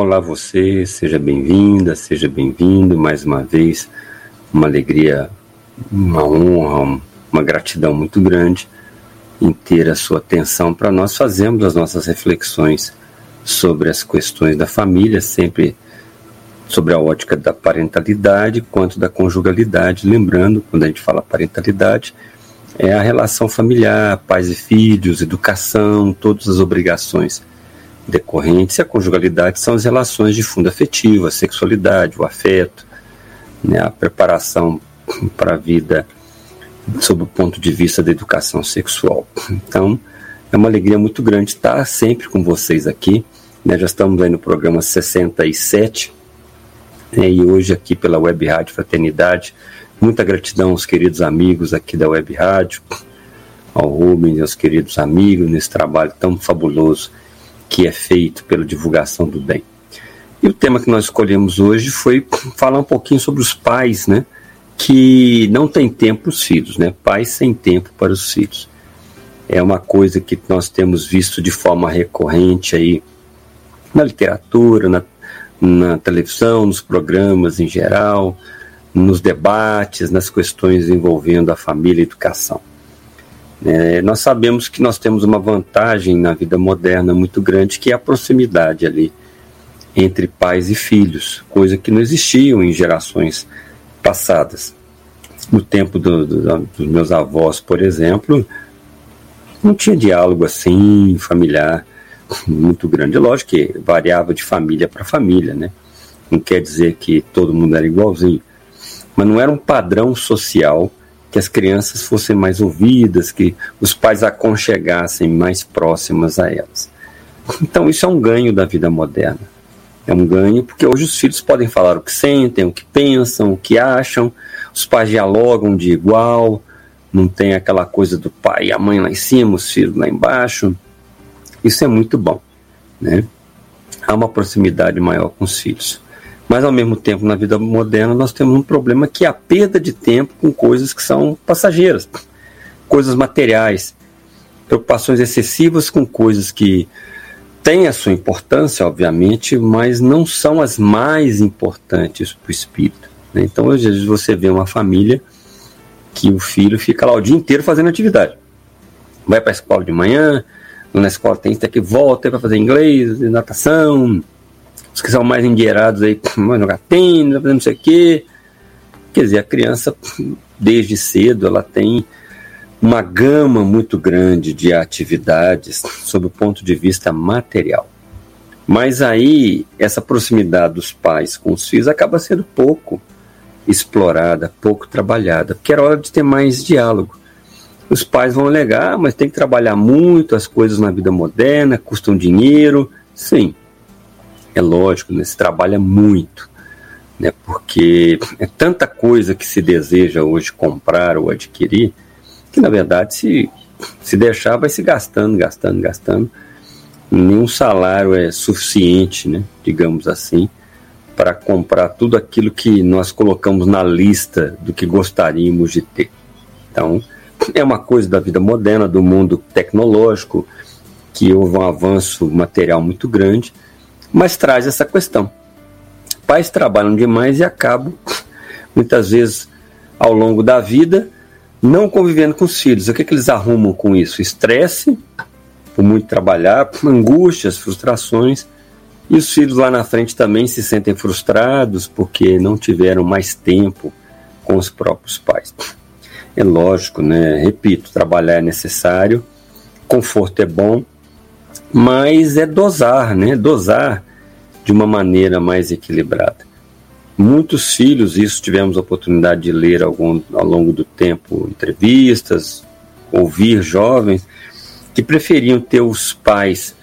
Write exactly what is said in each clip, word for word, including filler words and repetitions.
Olá você, seja bem-vinda, seja bem-vindo, mais uma vez, uma alegria, uma honra, uma gratidão muito grande em ter a sua atenção para nós fazermos as nossas reflexões sobre as questões da família, sempre sobre a ótica da parentalidade quanto da conjugalidade. Lembrando, quando a gente fala parentalidade, é a relação familiar, pais e filhos, educação, todas as obrigações decorrentes. E a conjugalidade são as relações de fundo afetivo, a sexualidade, o afeto, né, a preparação para a vida sob o ponto de vista da educação sexual. Então, é uma alegria muito grande estar sempre com vocês aqui, né? Já estamos aí no programa sessenta e sete, né? E hoje aqui pela Web Rádio Fraternidade. Muita gratidão aos queridos amigos aqui da Web Rádio, ao Rubens e aos queridos amigos nesse trabalho tão fabuloso que é feito pela divulgação do bem. E o tema que nós escolhemos hoje foi falar um pouquinho sobre os pais, né, que não têm tempo para os filhos, né, pais sem tempo para os filhos. É uma coisa que nós temos visto de forma recorrente aí na literatura, na, na televisão, nos programas em geral, nos debates, nas questões envolvendo a família e a educação. É, nós sabemos que nós temos uma vantagem na vida moderna muito grande, que é a proximidade ali entre pais e filhos, coisa que não existia em gerações passadas. No tempo do, do, dos meus avós, por exemplo, não tinha diálogo assim, familiar, muito grande. Lógico que variava de família para família, né? Não quer dizer que todo mundo era igualzinho, mas não era um padrão social que as crianças fossem mais ouvidas, que os pais aconchegassem mais próximas a elas. Então isso é um ganho da vida moderna. É um ganho porque hoje os filhos podem falar o que sentem, o que pensam, o que acham, os pais dialogam de igual, não tem aquela coisa do pai e a mãe lá em cima, os filhos lá embaixo. Isso é muito bom, né? Há uma proximidade maior com os filhos. Mas, ao mesmo tempo, na vida moderna, nós temos um problema que é a perda de tempo com coisas que são passageiras, coisas materiais, preocupações excessivas com coisas que têm a sua importância, obviamente, mas não são as mais importantes para o espírito, né? Então, às vezes, você vê uma família que o filho fica lá o dia inteiro fazendo atividade. Vai para a escola de manhã, na escola tem que volta para fazer inglês, natação. Os que são mais endinheirados aí, vai jogar tênis, vai fazer não sei o quê. Quer dizer, a criança, desde cedo, ela tem uma gama muito grande de atividades sob o ponto de vista material. Mas aí, essa proximidade dos pais com os filhos acaba sendo pouco explorada, pouco trabalhada, porque era hora de ter mais diálogo. Os pais vão alegar, ah, mas tem que trabalhar muito, as coisas na vida moderna custam dinheiro. Sim. É lógico, né? Se trabalha muito, né? Porque é tanta coisa que se deseja hoje comprar ou adquirir, que na verdade se, se deixar vai se gastando, gastando, gastando. Nenhum salário é suficiente, né? Digamos assim, para comprar tudo aquilo que nós colocamos na lista do que gostaríamos de ter. Então, é uma coisa da vida moderna, do mundo tecnológico, que houve um avanço material muito grande, mas traz essa questão. Pais trabalham demais e acabam, muitas vezes, ao longo da vida, não convivendo com os filhos. O que, é que eles arrumam com isso? Estresse, por muito trabalhar, angústias, frustrações, e os filhos lá na frente também se sentem frustrados porque não tiveram mais tempo com os próprios pais. É lógico, né? Repito, trabalhar é necessário, conforto é bom, mas é dosar, né? Dosar de uma maneira mais equilibrada. Muitos filhos, isso tivemos a oportunidade de ler algum, ao longo do tempo, entrevistas, ouvir jovens que preferiam ter os pais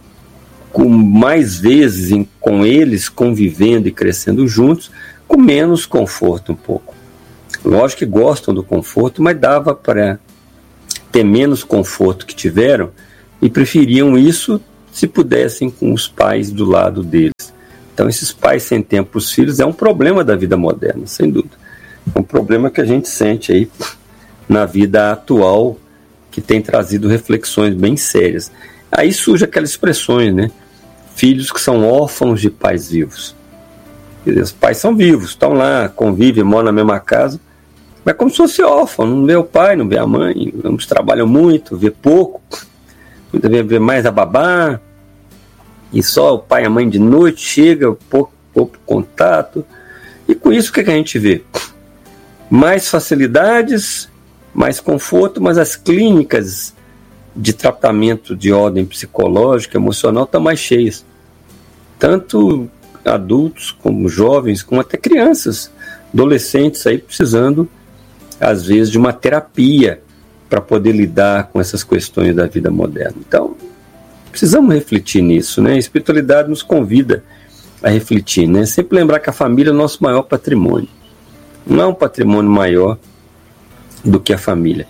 com mais vezes em, com eles, convivendo e crescendo juntos, com menos conforto um pouco. Lógico que gostam do conforto, mas dava para ter menos conforto que tiveram e preferiam isso se pudessem com os pais do lado deles. Então esses pais sem tempo para os filhos é um problema da vida moderna, sem dúvida. É um problema que a gente sente aí na vida atual, que tem trazido reflexões bem sérias. Aí surge aquelas expressões, né? filhos que são órfãos de pais vivos. Quer dizer, os pais são vivos, estão lá, convivem, moram na mesma casa, mas como se fosse órfão, não vê o pai, não vê a mãe, ambos trabalham muito, vê pouco, muitas vezes vê mais a babá, e só o pai e a mãe de noite chega, pouco, pouco contato, e com isso o que, é que a gente vê? Mais facilidades, mais conforto, mas as clínicas de tratamento de ordem psicológica, emocional, estão mais cheias. Tanto adultos, como jovens, como até crianças, adolescentes aí precisando, às vezes, de uma terapia para poder lidar com essas questões da vida moderna. Então, precisamos refletir nisso, né? A espiritualidade nos convida a refletir, né? Sempre lembrar que a família é o nosso maior patrimônio. Não é um patrimônio maior do que a família.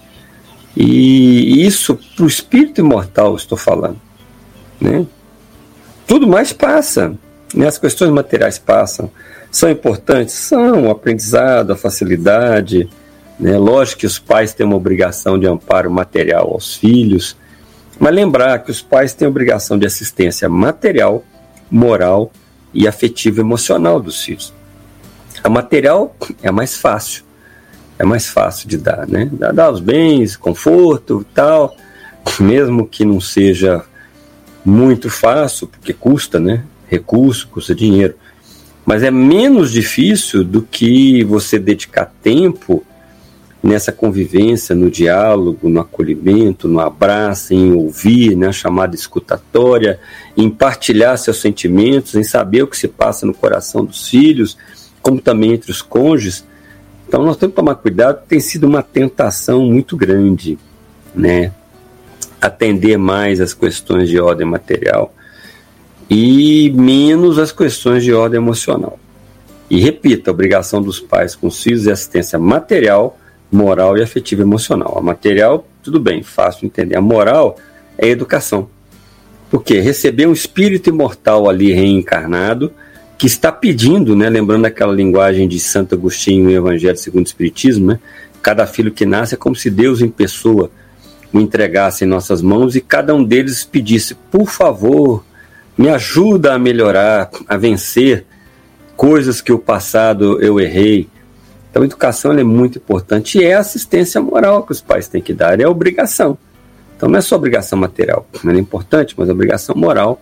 E isso, para o espírito imortal, estou falando, né? Tudo mais passa, né? As questões materiais passam. São importantes? São. O aprendizado, a facilidade, né? Lógico que os pais têm uma obrigação de amparo material aos filhos, mas lembrar que os pais têm obrigação de assistência material, moral e afetiva emocional dos filhos. A material é mais fácil. É mais fácil de dar, né? Dar, dar os bens, conforto e tal, mesmo que não seja muito fácil, porque custa, né? Recurso, custa dinheiro. Mas é menos difícil do que você dedicar tempo nessa convivência, no diálogo, no acolhimento, no abraço, em ouvir, né? A chamada escutatória, em partilhar seus sentimentos, em saber o que se passa no coração dos filhos, como também entre os cônjuges. Então nós temos que tomar cuidado, tem sido uma tentação muito grande, né? Atender mais as questões de ordem material e menos as questões de ordem emocional. E repito, a obrigação dos pais com os filhos é assistência material, moral e afetiva emocional. A material, tudo bem, fácil de entender. A moral é a educação. Porque receber um espírito imortal ali reencarnado, que está pedindo, né, lembrando aquela linguagem de Santo Agostinho no Evangelho segundo o Espiritismo, né, cada filho que nasce é como se Deus em pessoa o entregasse em nossas mãos e cada um deles pedisse, por favor, me ajuda a melhorar, a vencer coisas que o passado eu errei. Então a educação ela é muito importante e é a assistência moral que os pais têm que dar, é a obrigação. Então não é só obrigação material, ela é importante, mas a obrigação moral,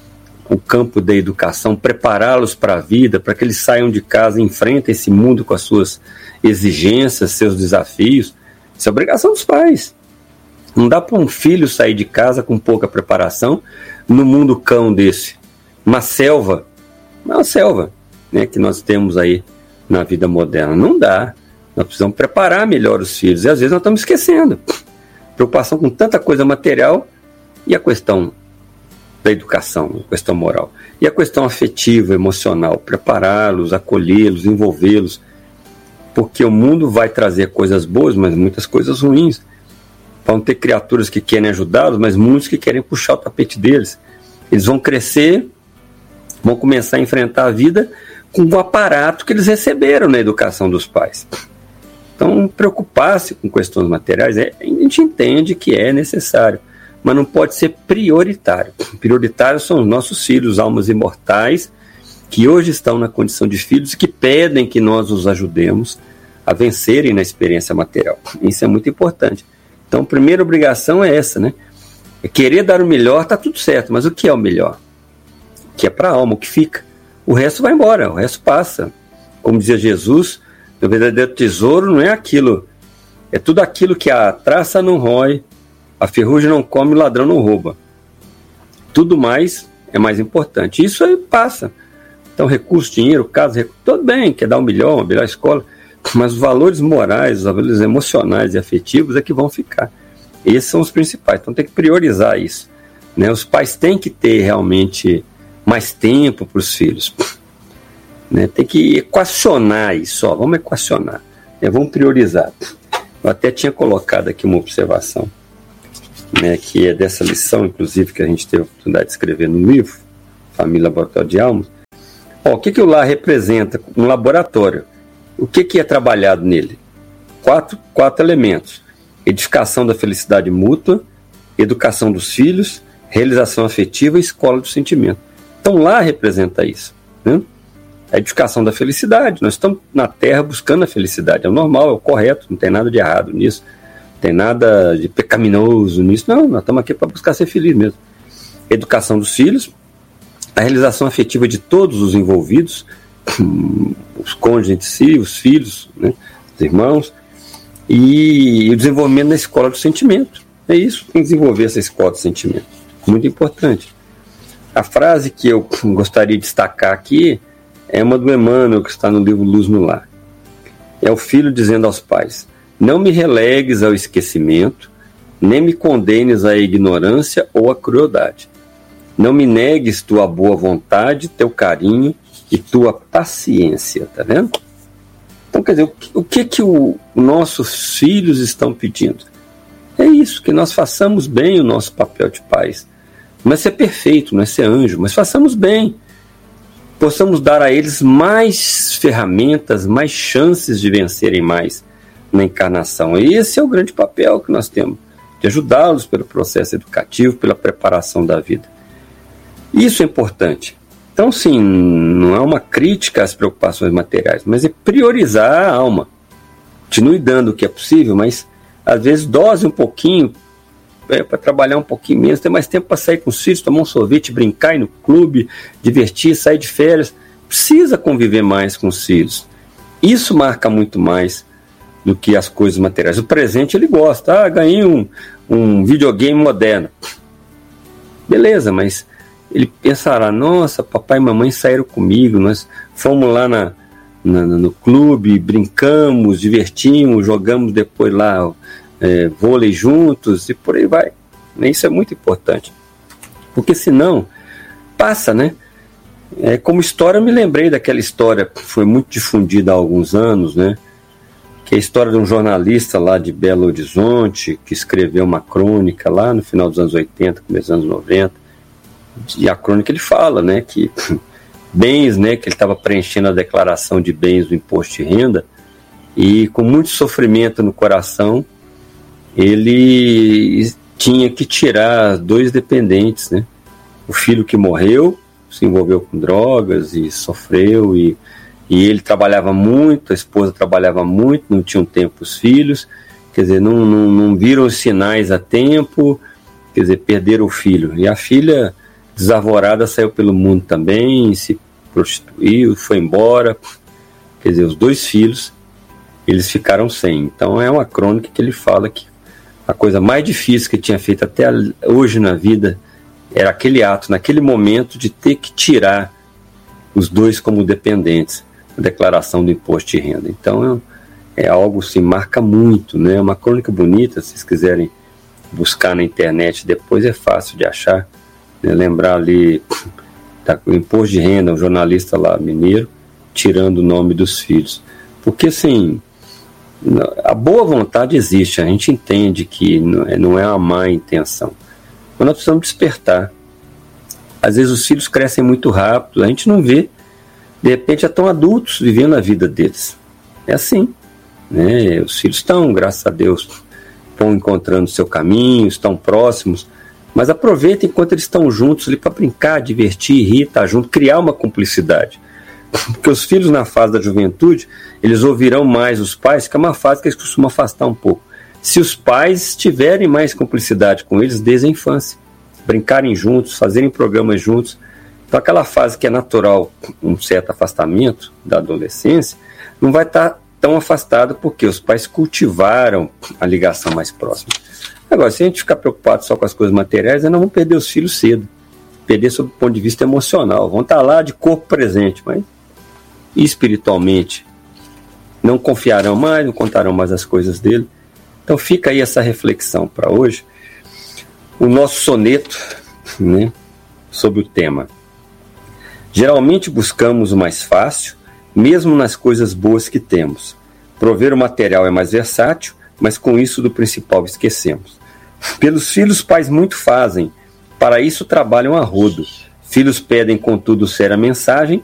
o campo da educação, prepará-los para a vida, para que eles saiam de casa e enfrentem esse mundo com as suas exigências, seus desafios. Isso é obrigação dos pais. Não dá para um filho sair de casa com pouca preparação no mundo cão desse. Uma selva, uma selva, né, que nós temos aí na vida moderna. Não dá. Nós precisamos preparar melhor os filhos. E às vezes nós estamos esquecendo. Preocupação com tanta coisa material e a questão da educação, a questão moral. E a questão afetiva, emocional, prepará-los, acolhê-los, envolvê-los, porque o mundo vai trazer coisas boas, mas muitas coisas ruins. Vão ter criaturas que querem ajudá-los, mas muitos que querem puxar o tapete deles. Eles vão crescer, vão começar a enfrentar a vida com o aparato que eles receberam na educação dos pais. Então, preocupar-se com questões materiais, é, a gente entende que é necessário, mas não pode ser prioritário. Prioritários são os nossos filhos, almas imortais, que hoje estão na condição de filhos e que pedem que nós os ajudemos a vencerem na experiência material. Isso é muito importante. Então, a primeira obrigação é essa, né? É querer dar o melhor, está tudo certo, mas o que é o melhor? O que é para a alma, o que fica? O resto vai embora, o resto passa. Como dizia Jesus, o verdadeiro tesouro não é aquilo, é tudo aquilo que a traça não rói, a ferrugem não come, o ladrão não rouba. Tudo mais é mais importante. Isso aí passa. Então, recurso, dinheiro, casa, recurso, tudo bem, quer dar o melhor, uma melhor escola, mas os valores morais, os valores emocionais e afetivos é que vão ficar. Esses são os principais. Então, tem que priorizar isso, né? Os pais têm que ter realmente mais tempo para os filhos, né? Tem que equacionar isso, ó, vamos equacionar, né? Vamos priorizar. Eu até tinha colocado aqui uma observação, né, que é dessa lição, inclusive, que a gente teve a oportunidade de escrever no livro, Família Laboratório de Almas. Ó, o que, que o lar representa? Um laboratório. O que, que é trabalhado nele? Quatro, quatro elementos. Edificação da felicidade mútua, educação dos filhos, realização afetiva e escola do sentimento. Então lá representa isso, né? A edificação da felicidade. Nós estamos na Terra buscando a felicidade. É o normal, é o correto, não tem nada de errado nisso, não tem nada de pecaminoso nisso. Não, nós estamos aqui para buscar ser feliz mesmo. Educação dos filhos, a realização afetiva de todos os envolvidos, os cônjuges entre si, os filhos, né, os irmãos, e o desenvolvimento da escola do sentimento. É isso, tem que desenvolver essa escola do sentimento. Muito importante. A frase que eu gostaria de destacar aqui é uma do Emmanuel, que está no livro Luz no Lar. É o filho dizendo aos pais: não me relegues ao esquecimento, nem me condenes à ignorância ou à crueldade. Não me negues tua boa vontade, teu carinho e tua paciência. Tá vendo? Então, quer dizer, o que que os nossos filhos estão pedindo? É isso, que nós façamos bem o nosso papel de pais. Não é ser perfeito, não é ser anjo, mas façamos bem. Possamos dar a eles mais ferramentas, mais chances de vencerem mais na encarnação. E esse é o grande papel que nós temos, de ajudá-los pelo processo educativo, pela preparação da vida. Isso é importante. Então, sim, não é uma crítica às preocupações materiais, mas é priorizar a alma. Continue dando o que é possível, mas às vezes dose um pouquinho, é, para trabalhar um pouquinho menos, ter mais tempo para sair com os filhos, tomar um sorvete, brincar, ir no clube, divertir, sair de férias. Precisa conviver mais com os filhos. Isso marca muito mais do que as coisas materiais. O presente ele gosta. Ah, ganhei um, um videogame moderno. Beleza, mas ele pensará: nossa, papai e mamãe saíram comigo, nós fomos lá na, na, no clube, brincamos, divertimos, jogamos depois lá é, vôlei juntos e por aí vai. Isso é muito importante, porque senão passa, né? É, como história, eu me lembrei daquela história que foi muito difundida há alguns anos, né? Que é a história de um jornalista lá de Belo Horizonte que escreveu uma crônica lá no final dos anos oitenta, começo dos anos noventa. E a crônica ele fala, né, que bens, né, que ele estava preenchendo a declaração de bens do imposto de renda e com muito sofrimento no coração ele tinha que tirar dois dependentes, né? O filho que morreu, se envolveu com drogas e sofreu, e, e ele trabalhava muito, a esposa trabalhava muito, não tinham tempo os filhos, quer dizer, não, não, não viram os sinais a tempo, quer dizer, perderam o filho. E a filha, desarvorada, saiu pelo mundo também, se prostituiu, foi embora. Quer dizer, os dois filhos, eles ficaram sem. Então é uma crônica que ele fala que a coisa mais difícil que tinha feito até hoje na vida era aquele ato, naquele momento, de ter que tirar os dois como dependentes da declaração do imposto de renda. Então é, é algo que se marca muito, né? É uma crônica bonita, se vocês quiserem buscar na internet depois, é fácil de achar, né? Lembrar ali tá, o imposto de renda, um jornalista lá mineiro tirando o nome dos filhos, porque assim, a boa vontade existe, a gente entende que não é uma má intenção, mas nós precisamos despertar. Às vezes os filhos crescem muito rápido, a gente não vê, de repente já estão adultos vivendo a vida deles. É assim, né? Os filhos estão, graças a Deus, estão encontrando seu caminho, estão próximos, mas aproveitem enquanto eles estão juntos ali para brincar, divertir, rir, estar junto, criar uma cumplicidade. Porque os filhos na fase da juventude, eles ouvirão mais os pais, que é uma fase que eles costumam afastar um pouco. Se os pais tiverem mais cumplicidade com eles desde a infância, brincarem juntos, fazerem programas juntos. Então aquela fase que é natural, um certo afastamento da adolescência, não vai estar tão afastada porque os pais cultivaram a ligação mais próxima. Agora, se a gente ficar preocupado só com as coisas materiais, nós não vamos perder os filhos cedo. Perder sob o ponto de vista emocional. Vão estar lá de corpo presente, mas espiritualmente não confiarão mais, não contarão mais as coisas dele. Então fica aí essa reflexão para hoje. O nosso soneto, né, sobre o tema. Geralmente buscamos o mais fácil, mesmo nas coisas boas que temos. Prover o material é mais versátil, mas com isso do principal esquecemos. Pelos filhos, pais muito fazem, para isso trabalham a rodo. Filhos pedem, contudo, ser a mensagem,